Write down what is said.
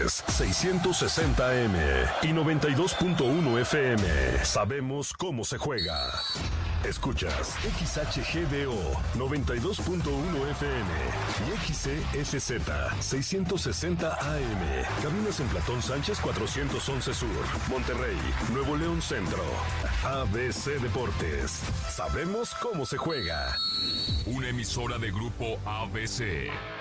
660 AM y 92.1 FM. Sabemos cómo se juega. Escuchas XHGDO 92.1 FM y XCFZ 660 AM. Cabinas en Platón Sánchez 411 Sur, Monterrey, Nuevo León Centro. ABC Deportes. Sabemos cómo se juega. Una emisora de Grupo ABC.